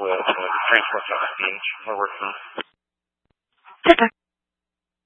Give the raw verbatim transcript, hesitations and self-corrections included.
with uh, transport on the beach. We're working on. Okay.